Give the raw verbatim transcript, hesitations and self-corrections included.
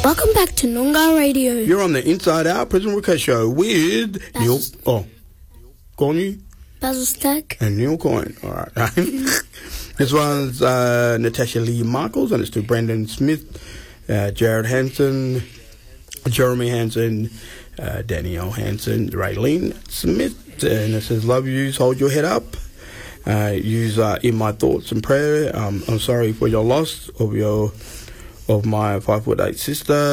Welcome back to Noongar Radio. You're on the Inside Out Prison Request Show with That's Neil. Oh, go on you. Basil Stack. And Neil Coyne. All right. This one's uh, Natasha Lee Michaels, and it's to Brendan Smith, uh, Jared Hansen, Jeremy Hansen, uh, Danielle Hansen, Raylene Smith, and it says, love yous, hold your head up. Uh, yous are in my thoughts and prayer. Um, I'm sorry for your loss of your of my five foot eight sister.